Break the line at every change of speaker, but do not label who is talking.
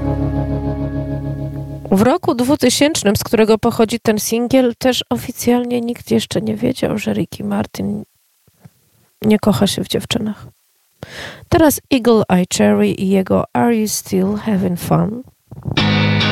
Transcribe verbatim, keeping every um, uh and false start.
W roku dwutysięcznym, z którego pochodzi ten singiel, też oficjalnie nikt jeszcze nie wiedział, że Ricky Martin nie kocha się w dziewczynach. Teraz Eagle Eye Cherry i jego Are You Still Having Fun?